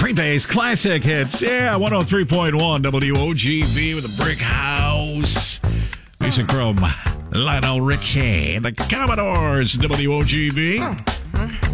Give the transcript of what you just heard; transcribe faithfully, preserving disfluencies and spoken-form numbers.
Green Bay's classic hits. Yeah, one oh three point one W O G B with a brick house. Music from Lionel Richie and the Commodores, W O G B.